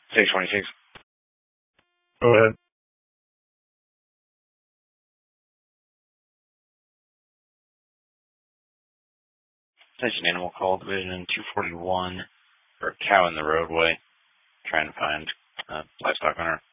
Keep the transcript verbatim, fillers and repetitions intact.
six twenty-six. Go ahead. Attention Animal Call Division two forty-one for a cow in the roadway. Trying to find a livestock owner.